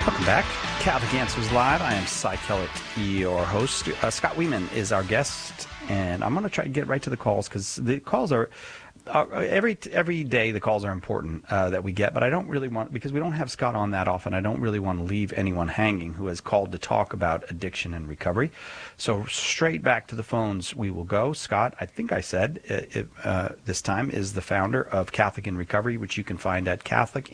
Welcome back. Catholic Answers Live. I am Cy Kellett, your host. Scott Weeman is our guest, and I'm going to try to get right to the calls because the calls are every day. The calls are important that we get, but I don't really want, because we don't have Scott on that often, I don't really want to leave anyone hanging who has called to talk about addiction and recovery. So straight back to the phones we will go. Scott, I think I said this time, is the founder of Catholic in Recovery, which you can find at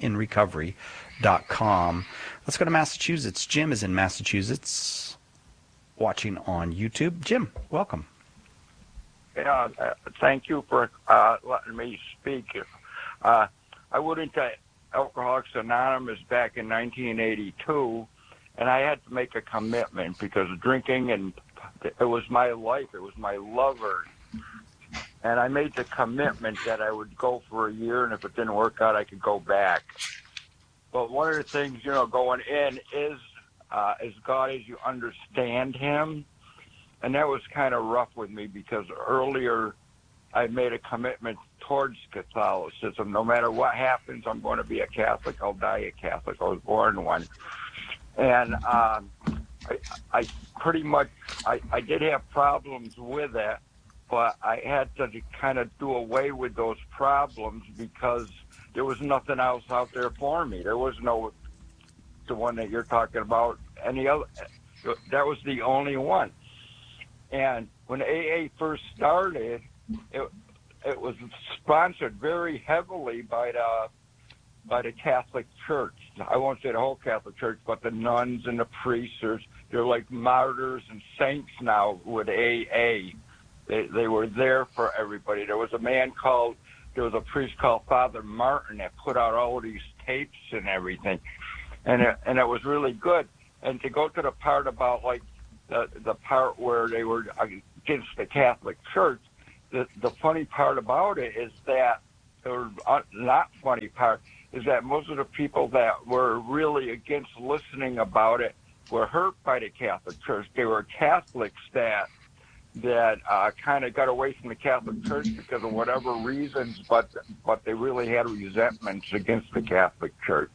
CatholicInRecovery.com. Let's go to Massachusetts. Jim is in Massachusetts, watching on YouTube. Jim, welcome. Yeah, thank you for letting me speak. I went into Alcoholics Anonymous back in 1982, and I had to make a commitment because drinking, and it was my life, it was my lover. And I made the commitment that I would go for a year, and if it didn't work out, I could go back. But one of the things, going in is as God as you understand him. And that was kind of rough with me because earlier I made a commitment towards Catholicism. No matter what happens, I'm going to be a Catholic. I'll die a Catholic. I was born one. And I pretty much, I did have problems with it, but I had to kind of do away with those problems because there was nothing else out there for me. There was no, the one that you're talking about, any other. That was the only one. And when AA first started, it was sponsored very heavily by the Catholic Church. I won't say the whole Catholic Church, but the nuns and the priests. They're like martyrs and saints now with AA. They were there for everybody. There was a priest called Father Martin that put out all these tapes and everything, and it was really good. And to go to the part about like the part where they were against the Catholic Church, the funny part about it is that, or not funny part, is that most of the people that were really against listening about it were hurt by the Catholic Church. They were Catholics that kind of got away from the Catholic Church because of whatever reasons, but they really had resentments against the Catholic Church.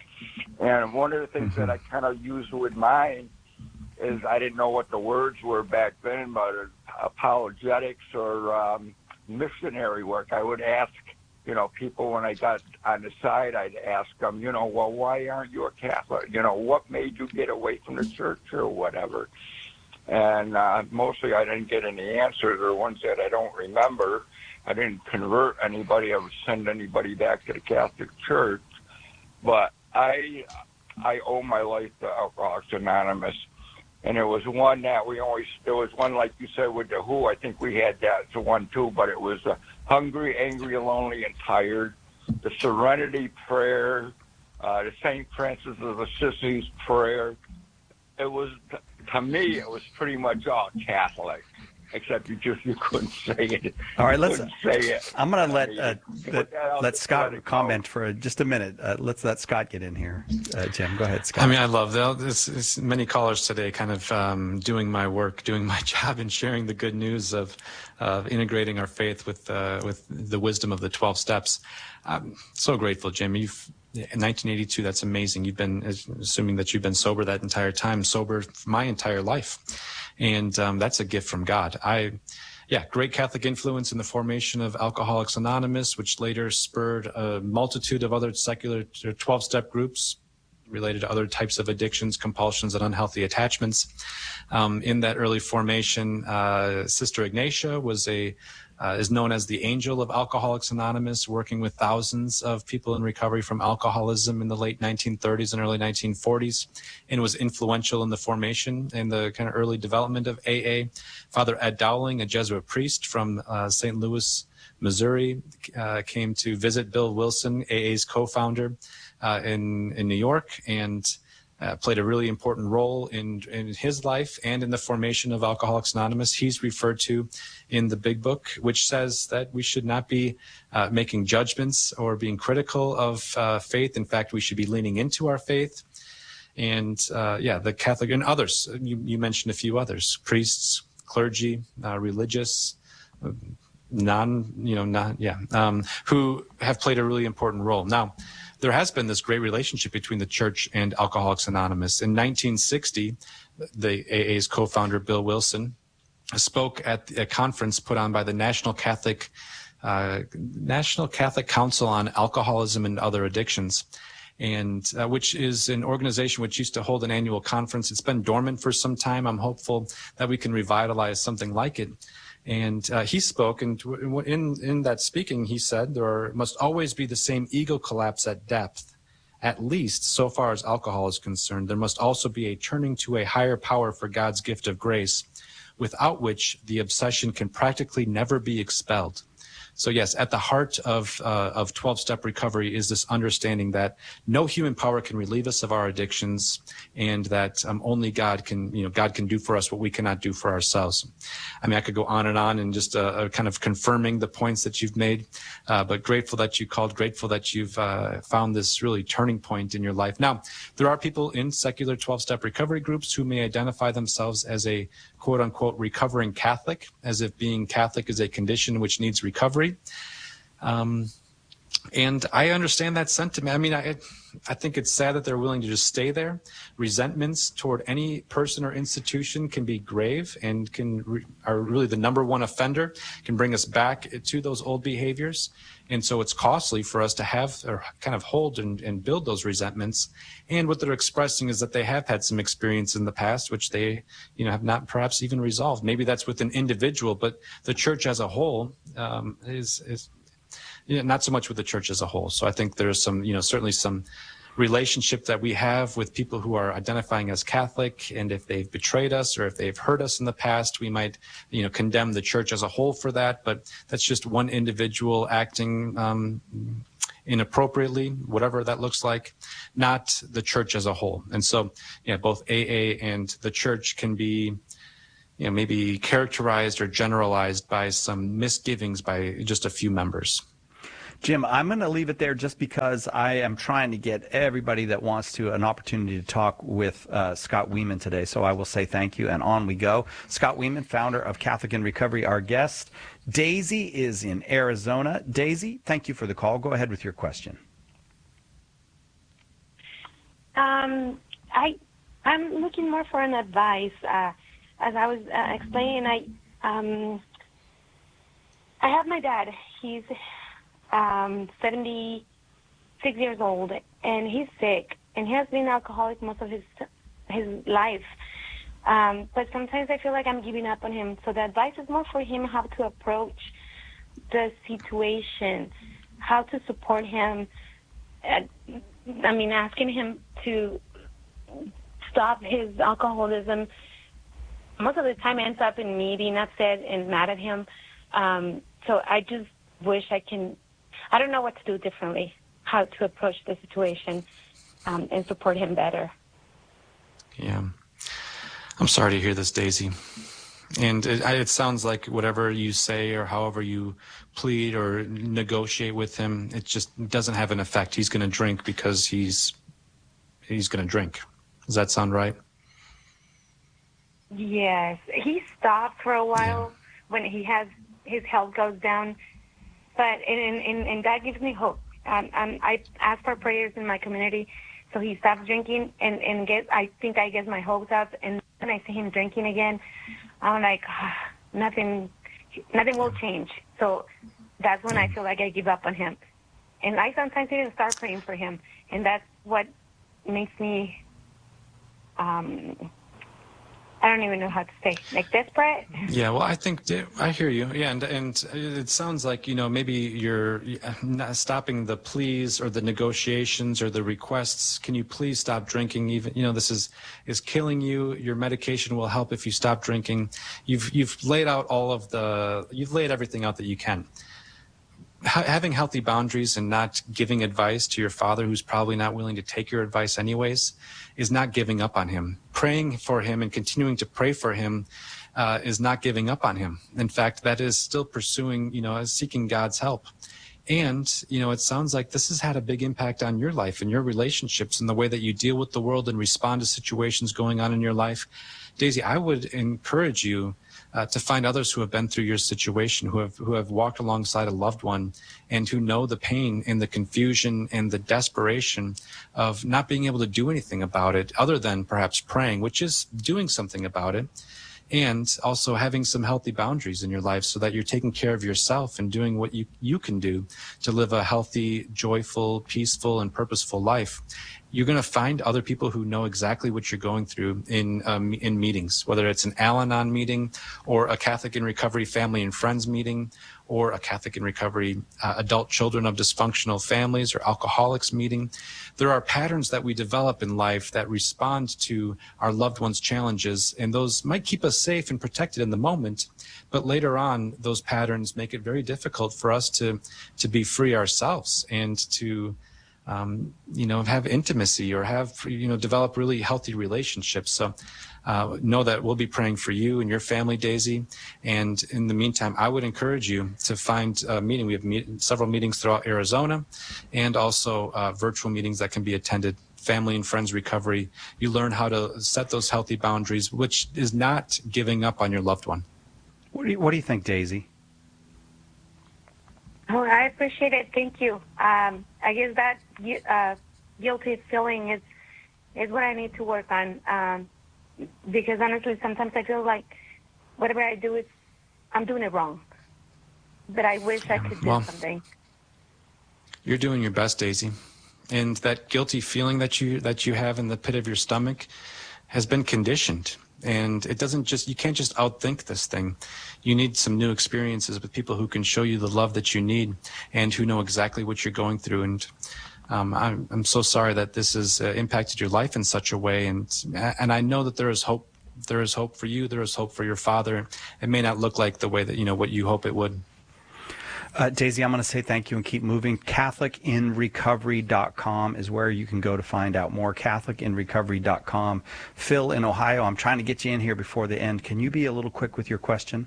And one of the things that I kind of used with mine is I didn't know what the words were back then, but apologetics or missionary work. I would ask, people when I got on the side, I'd ask them, well, why aren't you a Catholic? What made you get away from the church or whatever? And mostly I didn't get any answers, or ones that I don't remember. I didn't convert anybody. I would send anybody back to the Catholic Church. But I owe my life to Alcoholics Anonymous. And there was one that there was one, like you said, with the WHO. I think we had that, the one too, but it was hungry, angry, lonely, and tired. The Serenity Prayer, the St. Francis of Assisi's Prayer. It was, to me, it was pretty much all Catholic, except you couldn't say it. All right, I'm going to let Scott comment for just a minute. Let's let Scott get in here. Jim, go ahead, Scott. I mean, I love this. Many callers today kind of doing my work, doing my job, and sharing the good news of integrating our faith with the wisdom of the 12 steps. I'm so grateful, Jim. In 1982, that's amazing. You've been, assuming that you've been sober that entire time, sober my entire life. And that's a gift from God. Great Catholic influence in the formation of Alcoholics Anonymous, which later spurred a multitude of other secular 12-step groups related to other types of addictions, compulsions, and unhealthy attachments. In that early formation, Sister Ignatia is known as the angel of Alcoholics Anonymous, working with thousands of people in recovery from alcoholism in the late 1930s and early 1940s, and was influential in the formation and the kind of early development of AA. Father Ed Dowling, a Jesuit priest from St. Louis, Missouri, came to visit Bill Wilson, AA's co-founder, in New York, and played a really important role in his life and in the formation of Alcoholics Anonymous. He's referred to in the Big Book, which says that we should not be making judgments or being critical of faith. In fact, we should be leaning into our faith. And the Catholic and others, you mentioned a few others, priests, clergy, religious, who have played a really important role. Now, there has been this great relationship between the church and Alcoholics Anonymous. In 1960, the AA's co-founder, Bill Wilson, spoke at a conference put on by the National Catholic Council on Alcoholism and Other Addictions, and which is an organization which used to hold an annual conference. It's been dormant for some time. I'm hopeful that we can revitalize something like it. And he spoke, and in that speaking, he said, there must always be the same ego collapse at depth. At least, so far as alcohol is concerned, there must also be a turning to a higher power for God's gift of grace, without which the obsession can practically never be expelled. So yes, at the heart of 12-step recovery is this understanding that no human power can relieve us of our addictions, and that only God can do for us what we cannot do for ourselves. I mean, I could go on and just kind of confirming the points that you've made, but grateful that you called, grateful that you've found this really turning point in your life. Now, there are people in secular 12-step recovery groups who may identify themselves as a quote-unquote recovering Catholic, as if being Catholic is a condition which needs recovery. And I understand that sentiment. I mean, I think it's sad that they're willing to just stay there. Resentments toward any person or institution can be grave and are really the number one offender, can bring us back to those old behaviors. And so it's costly for us to have or kind of hold and build those resentments. And what they're expressing is that they have had some experience in the past, which they, have not perhaps even resolved. Maybe that's with an individual, but the church as a whole is not so much with the church as a whole. So I think there's some, certainly some relationship that we have with people who are identifying as Catholic, and if they've betrayed us or if they've hurt us in the past, we might, condemn the church as a whole for that. But that's just one individual acting inappropriately, whatever that looks like, not the church as a whole. And so, both AA and the church can be, maybe characterized or generalized by some misgivings by just a few members. Jim, I'm going to leave it there just because I am trying to get everybody that wants to an opportunity to talk with Scott Wieman today. So I will say thank you, and on we go. Scott Wieman, founder of Catholic in Recovery, our guest. Daisy is in Arizona. Daisy, thank you for the call. Go ahead with your question. I'm looking more for an advice. As I was explaining, I have my dad. He's 76 years old, and he's sick, and he has been alcoholic most of his life. But sometimes I feel like I'm giving up on him. So the advice is more for him how to approach the situation, how to support him. Asking him to stop his alcoholism. Most of the time ends up in me being upset and mad at him. So I just wish I don't know what to do differently, how to approach the situation and support him better. Yeah. I'm sorry to hear this, Daisy. And it sounds like whatever you say or however you plead or negotiate with him, it just doesn't have an effect. He's going to drink because he's going to drink. Does that sound right? Yes. He stopped for a while when his health goes down. But and that gives me hope. I ask for prayers in my community, so he stops drinking, and I think I get my hopes up. And when I see him drinking again, I'm like, nothing will change. So that's when I feel like I give up on him. And I sometimes even start praying for him, and that's what makes me. I don't even know how to say, like desperate. Yeah, well, I think I hear you. Yeah, and it sounds like maybe you're not stopping the pleas or the negotiations or the requests. Can you please stop drinking? Even this is killing you. Your medication will help if you stop drinking. You've laid out you've laid everything out that you can. Having healthy boundaries and not giving advice to your father, who's probably not willing to take your advice anyways, is not giving up on him. Praying for him and continuing to pray for him is not giving up on him. In fact, that is still pursuing, seeking God's help. And, it sounds like this has had a big impact on your life and your relationships and the way that you deal with the world and respond to situations going on in your life. Daisy, I would encourage you to find others who have been through your situation, who have walked alongside a loved one, and who know the pain and the confusion and the desperation of not being able to do anything about it other than perhaps praying, which is doing something about it, and also having some healthy boundaries in your life so that you're taking care of yourself and doing what you can do to live a healthy, joyful, peaceful, and purposeful life. You're going to find other people who know exactly what you're going through in meetings, whether it's an Al-Anon meeting or a Catholic in Recovery family and friends meeting, or a Catholic in Recovery adult children of dysfunctional families or alcoholics meeting. There are patterns that we develop in life that respond to our loved ones' challenges, and those might keep us safe and protected in the moment, but later on, those patterns make it very difficult for us to be free ourselves and to have intimacy or develop really healthy relationships. So know that we'll be praying for you and your family, Daisy. And in the meantime, I would encourage you to find a meeting. We have several meetings throughout Arizona, and also virtual meetings that can be attended. Family and Friends Recovery. You learn how to set those healthy boundaries, which is not giving up on your loved one. What do you think, Daisy? Oh, I appreciate it. Thank you. I guess that guilty feeling is what I need to work on. Because honestly, sometimes I feel like whatever I do I'm doing it wrong. But I wish I could do something. You're doing your best, Daisy. And that guilty feeling that you have in the pit of your stomach has been conditioned. And you can't just outthink this thing. You need some new experiences with people who can show you the love that you need and who know exactly what you're going through. And I'm so sorry that this has impacted your life in such a way. And I know that there is hope. There is hope for you. There is hope for your father. It may not look like the way that, what you hope it would. Daisy, I'm going to say thank you and keep moving. CatholicInRecovery.com is where you can go to find out more. CatholicInRecovery.com. Phil in Ohio, I'm trying to get you in here before the end. Can you be a little quick with your question?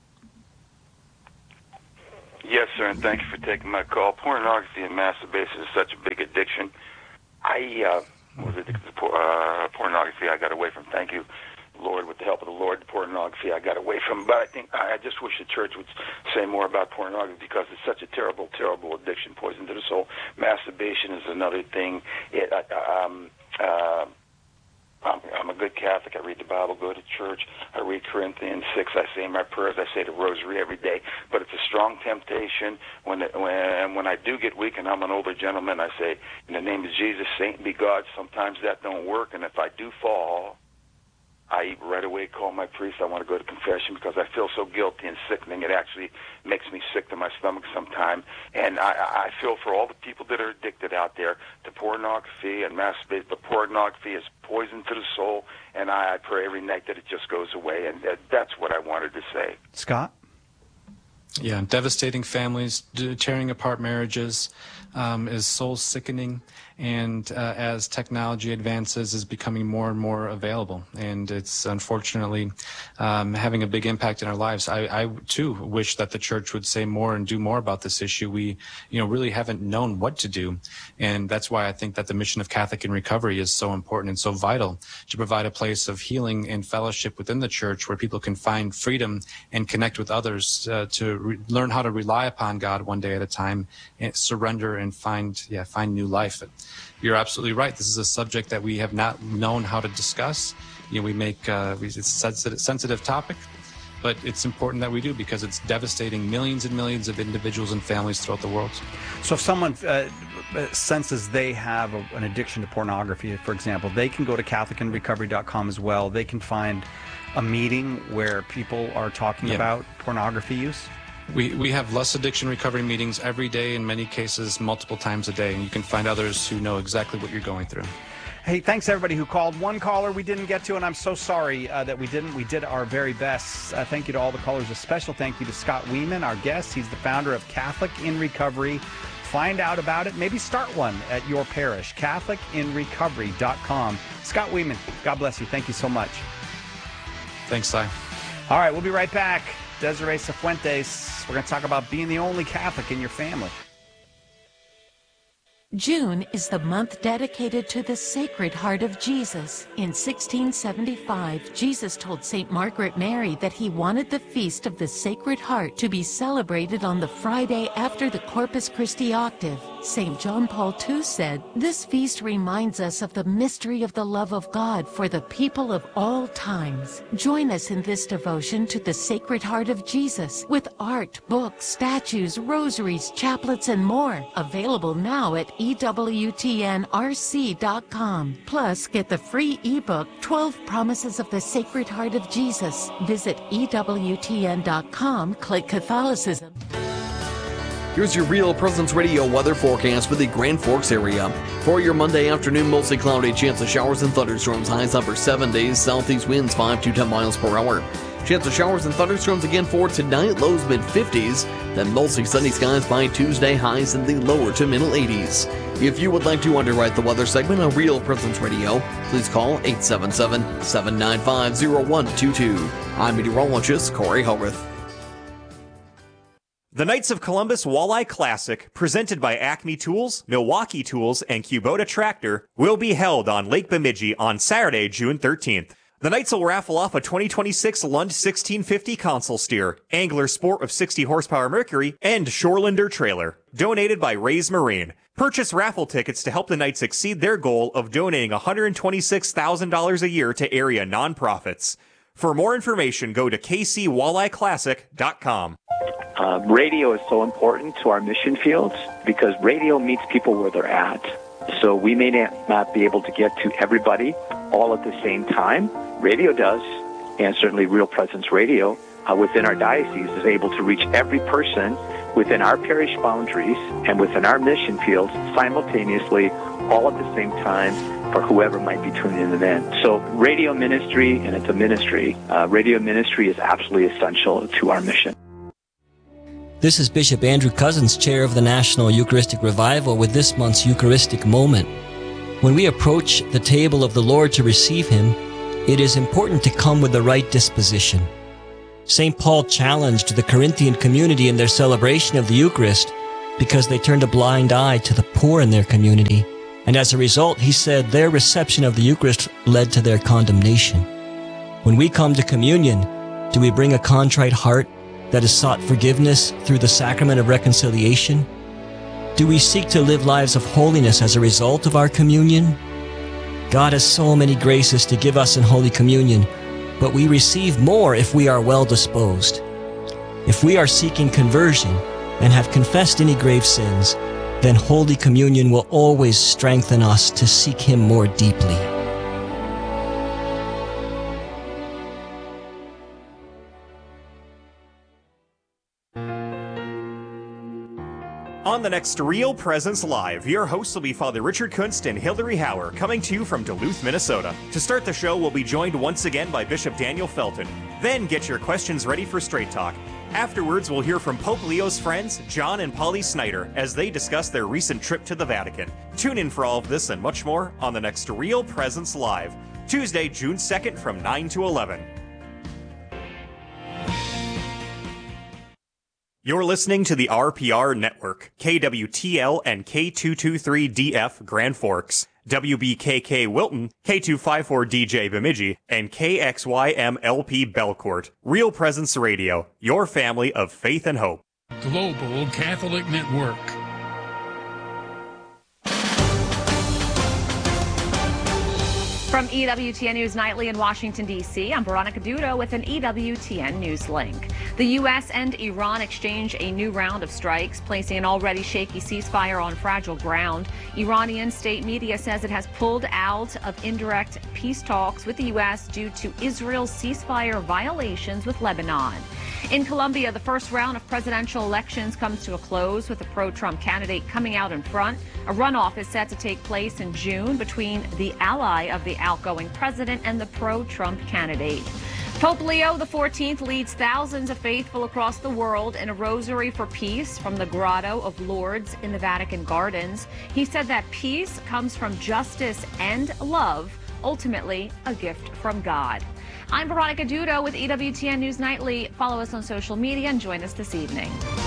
Yes, sir, and thank you for taking my call. Pornography and masturbation is such a big addiction. I was addicted to pornography. I got away from. Thank you, Lord, with the help of the Lord, the pornography I got away from. But I think I just wish the church would say more about pornography because it's such a terrible, terrible addiction, poison to the soul. Masturbation is another thing. I'm a good Catholic. I read the Bible, go to church. I read Corinthians 6. I say my prayers. I say the rosary every day. But it's a strong temptation. When I do get weak and I'm an older gentleman, I say, in the name of Jesus, Satan be God. Sometimes that don't work. And if I do fall, I right away call my priest. I want to go to confession because I feel so guilty and sickening. It actually makes me sick to my stomach sometimes. And I feel for all the people that are addicted out there to pornography and masturbation. But pornography is poison to the soul, and I pray every night that it just goes away. And that's what I wanted to say. Scott? Yeah, devastating families, tearing apart marriages is soul-sickening, and as technology advances, is becoming more and more available, and it's unfortunately having a big impact in our lives. I too wish that the church would say more and do more about this issue. We, really haven't known what to do, and that's why I think that the mission of Catholic in Recovery is so important and so vital to provide a place of healing and fellowship within the church where people can find freedom and connect with others to learn how to rely upon God one day at a time, and surrender and find new life. You're absolutely right. This is a subject that we have not known how to discuss. We make it's a sensitive topic, but it's important that we do because it's devastating millions and millions of individuals and families throughout the world. So if someone senses they have an addiction to pornography, for example, they can go to CatholicInRecovery.com as well. They can find a meeting where people are talking about pornography use. We have less addiction recovery meetings every day, in many cases multiple times a day, and you can find others who know exactly what you're going through. Hey, thanks everybody who called. One caller we didn't get to, and I'm so sorry that we didn't. We did our very best. Thank you to all the callers. A special thank you to Scott Wieman, our guest. He's the founder of Catholic in Recovery. Find out about it. Maybe start one at your parish. CatholicInRecovery.com. Scott Wieman, God bless you. Thank you so much. Thanks, Cy. All right, we'll be right back. Desiree Cifuentes. We're going to talk about being the only Catholic in your family. June is the month dedicated to the Sacred Heart of Jesus. In 1675, Jesus told St. Margaret Mary that he wanted the Feast of the Sacred Heart to be celebrated on the Friday after the Corpus Christi octave. St. John Paul II said, "This feast reminds us of the mystery of the love of God for the people of all times." Join us in this devotion to the Sacred Heart of Jesus with art, books, statues, rosaries, chaplets, and more. Available now at EWTNRC.com. Plus, get the free ebook, 12 Promises of the Sacred Heart of Jesus. Visit EWTN.com, click Catholicism. Here's your Real Presence Radio weather forecast for the Grand Forks area. For your Monday afternoon, mostly cloudy, chance of showers and thunderstorms, highs upper 70s, southeast winds 5 to 10 miles per hour. Chance of showers and thunderstorms again for tonight, lows mid-50s, then mostly sunny skies by Tuesday, highs in the lower to middle 80s. If you would like to underwrite the weather segment on Real Presence Radio, please call 877-795-0122. I'm meteorologist Corey Howarth. The Knights of Columbus Walleye Classic, presented by Acme Tools, Milwaukee Tools, and Kubota Tractor, will be held on Lake Bemidji on Saturday, June 13th. The Knights will raffle off a 2026 Lund 1650 console steer, Angler Sport of 60 horsepower Mercury, and Shorelander trailer, donated by Rays Marine. Purchase raffle tickets to help the Knights exceed their goal of donating $126,000 a year to area nonprofits. For more information, go to kcwalleyeclassic.com. Radio is so important to our mission fields because radio meets people where they're at. So we may not be able to get to everybody all at the same time. Radio does, and certainly Real Presence Radio within our diocese is able to reach every person within our parish boundaries and within our mission fields simultaneously, all at the same time, for whoever might be tuning in. So radio ministry, and it's a ministry, radio ministry is absolutely essential to our mission. This is Bishop Andrew Cousins, Chair of the National Eucharistic Revival, with this month's Eucharistic Moment. When we approach the table of the Lord to receive Him, it is important to come with the right disposition. St. Paul challenged the Corinthian community in their celebration of the Eucharist because they turned a blind eye to the poor in their community, and as a result, he said their reception of the Eucharist led to their condemnation. When we come to communion, do we bring a contrite heart that has sought forgiveness through the sacrament of reconciliation? Do we seek to live lives of holiness as a result of our communion? God has so many graces to give us in Holy Communion, but we receive more if we are well disposed. If we are seeking conversion and have confessed any grave sins, then Holy Communion will always strengthen us to seek Him more deeply. On the next Real Presence Live, your hosts will be Father Richard Kunst and Hillary Hauer, coming to you from Duluth, Minnesota. To start the show, we'll be joined once again by Bishop Daniel Felton. Then get your questions ready for Straight Talk. Afterwards, we'll hear from Pope Leo's friends, John and Polly Snyder, as they discuss their recent trip to the Vatican. Tune in for all of this and much more on the next Real Presence Live, Tuesday, June 2nd from 9 to 11. You're listening to the RPR Network, KWTL and K223DF Grand Forks, WBKK Wilton, K254DJ Bemidji, and KXYMLP Belcourt. Real Presence Radio, your family of faith and hope. Global Catholic Network. From EWTN News Nightly in Washington, D.C., I'm Veronica Dudo with an EWTN News link. The U.S. and Iran exchange a new round of strikes, placing an already shaky ceasefire on fragile ground. Iranian state media says it has pulled out of indirect peace talks with the U.S. due to Israel's ceasefire violations with Lebanon. In Colombia, the first round of presidential elections comes to a close with a pro-Trump candidate coming out in front. A runoff is set to take place in June between the ally of the outgoing president and the pro-Trump candidate. Pope Leo XIV leads thousands of faithful across the world in a rosary for peace from the Grotto of Lourdes in the Vatican Gardens. He said that peace comes from justice and love, ultimately a gift from God. I'm Veronica Dudo with EWTN News Nightly. Follow us on social media and join us this evening.